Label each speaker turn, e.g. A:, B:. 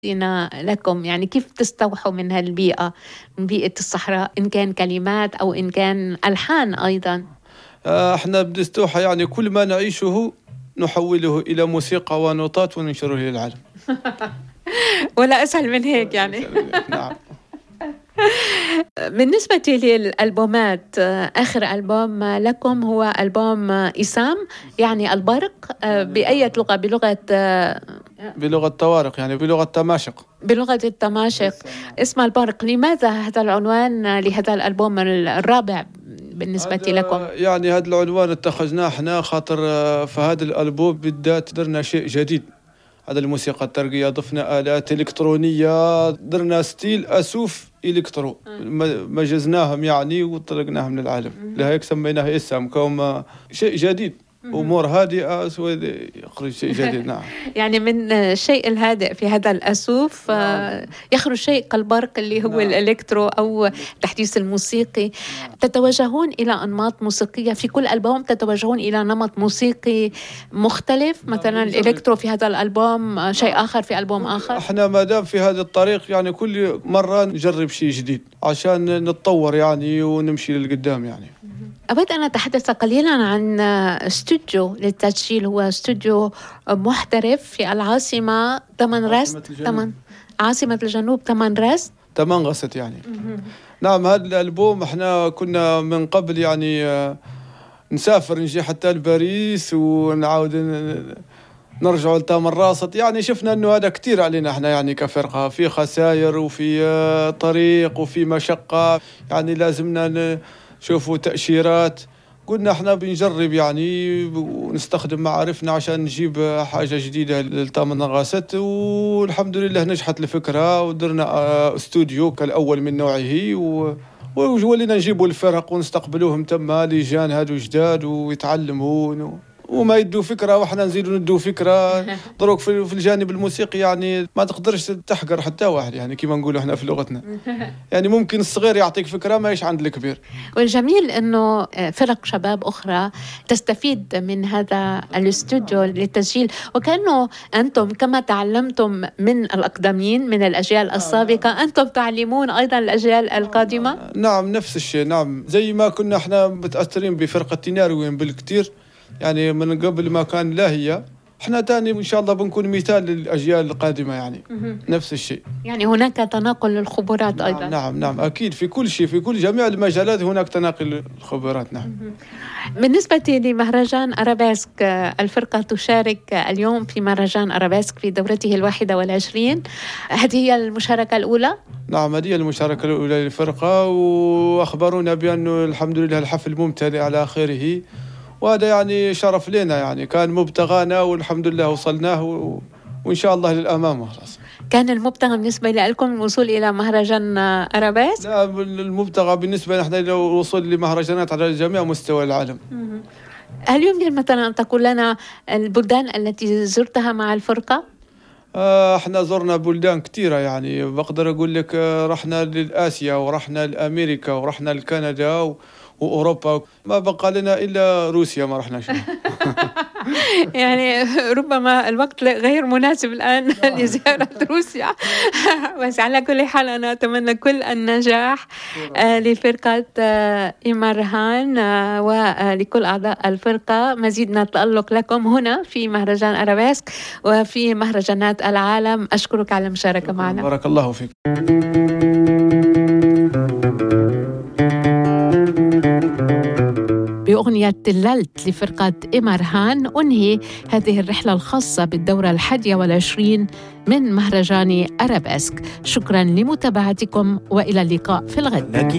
A: لكم، يعني كيف تستوحوا من هالبيئة، من بيئة الصحراء، إن كان كلمات أو إن كان ألحان أيضا؟
B: احنا بنستوحى يعني كل ما نعيشه نحوله إلى موسيقى ونوتات وننشره للعالم.
A: ولا أسهل من هيك يعني.
B: نعم.
A: بالنسبة للألبومات، آخر ألبوم لكم هو ألبوم إسام، يعني البرق، بأية لغة؟
B: بلغة طوارق، يعني بلغة تماشق.
A: بلغة التماشق. اسم البرق، لماذا هذا العنوان لهذا الألبوم الرابع بالنسبة لكم؟
B: يعني هذا العنوان اتخذناه احنا خاطر في هذا الألبوم بالذات درنا شيء جديد. هذا الموسيقى الترقية ضفنا آلات إلكترونية، درنا ستيل أسوف إلكترو، مجزناهم يعني وطلقناهم للعالم. لهيك سميناه إسام، كوم شيء جديد، أمور هادئة يخرج شيء جديد. نعم.
A: يعني من الشيء الهادئ في هذا الأسوف يخرج شيء كالبرق اللي هو الإلكترو أو التحديث الموسيقي. تتوجهون إلى أنماط موسيقية في كل ألبوم؟ تتوجهون إلى نمط موسيقي مختلف؟ مثلا الإلكترو في هذا الألبوم، شيء آخر في ألبوم آخر؟
B: احنا ما دام في هذا الطريق يعني كل مرة نجرب شيء جديد عشان نتطور يعني ونمشي للقدام يعني.
A: أود أن أتحدث قليلا عن استوديو للتسجيل، هو استوديو محترف في العاصمة عاصمة الجنوب
B: تمنغست يعني. نعم. هذا الألبوم احنا كنا من قبل يعني نسافر نجي حتى لباريس ونعاود نرجع لتمنراست، يعني شفنا انه هذا كتير علينا احنا يعني كفرقة، في خسائر وفي طريق وفي مشقة، يعني لازمنا نشوفوا تأشيرات. قلنا احنا بنجرب يعني ونستخدم معارفنا عشان نجيب حاجة جديدة لتمنغست، والحمد لله نجحت الفكرة ودرنا استوديو كالأول من نوعه وولينا نجيبوا الفرق ونستقبلوهم تم لجان هادو جداد ويتعلمون وما يدوا فكرة وإحنا نزيدوا ندوا فكرة. ضروك في الجانب الموسيقي يعني ما تقدرش تحقر حتى واحد، يعني كما نقولوا إحنا في لغتنا، يعني ممكن الصغير يعطيك فكرة ما يش عند الكبير.
A: والجميل إنه فرق شباب أخرى تستفيد من هذا الاستوديو للتسجيل، وكأنه أنتم كما تعلمتم من الأقدمين من الأجيال السابقة أنتم تعلمون أيضا الأجيال القادمة.
B: نعم نفس الشيء. نعم زي ما كنا إحنا متأثرين بفرقة تيناروين بالكتير يعني من قبل ما كان لا هي، احنا تاني ان شاء الله بنكون مثال للاجيال القادمه يعني. نفس الشيء،
A: يعني هناك تناقل للخبرات ايضا.
B: نعم اكيد في كل شيء، في كل جميع المجالات هناك تناقل الخبرات. نعم.
A: بالنسبه لمهرجان أرابيسك، الفرقه تشارك اليوم في مهرجان أرابيسك في دورته 21. هذه هي المشاركه الاولى؟
B: نعم هذه المشاركه الاولى للفرقه، واخبرونا بانه الحمد لله الحفل ممتلئ على اخره، وهذا يعني شرف لنا، يعني كان مبتغانا والحمد لله وصلناه وإن شاء الله للأمام. خلاص.
A: كان المبتغى بالنسبة لكم الوصول إلى مهرجان أرابيسك؟
B: لا، المبتغى بالنسبة نحن الوصول لمهرجانات على جميع مستوى العالم.
A: هل يمكن مثلا أن تقول لنا البلدان التي زرتها مع الفرقة؟
B: احنا زرنا بلدان كثيرة، يعني بقدر أقول لك رحنا للآسيا ورحنا لأمريكا ورحنا لكندا وأوروبا، ما بقى لنا إلا روسيا ما رحنا شيء.
A: يعني ربما الوقت غير مناسب الآن لزيارة روسيا. بس على كل حال أنا أتمنى كل النجاح لفرقة إمرهان ولكل أعضاء الفرقة. مزيد من التألق لكم هنا في مهرجان أرابيسك وفي مهرجانات العالم. أشكرك على المشاركة معنا.
B: بارك الله فيك.
A: بأغنية تللت لفرقة إمرهان أنهي هذه الرحلة الخاصة بالدورة 21 من مهرجان أرابيسك. شكرا لمتابعتكم وإلى اللقاء في الغد.